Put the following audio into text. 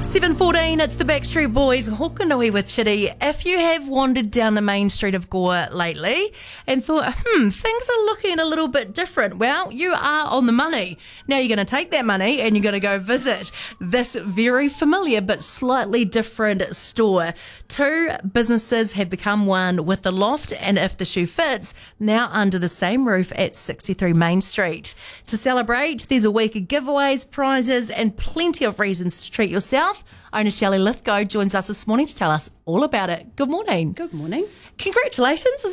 7:14, it's the Backstreet Boys, Hokanui with Chitty. If you have wandered down the main street of Gore lately and thought, things are looking a little bit different, well, you are on the money. Now you're going to take that money and you're going to go visit this very familiar but slightly different store. Two businesses have become one with the Loft and If the Shoe Fits, now under the same roof at 63 Main Street. To celebrate, there's a week of giveaways, prizes and plenty of reasons to treat yourself. Owner Shelley Lithgow joins us this morning to tell us all about it. Good morning. Good morning. Congratulations.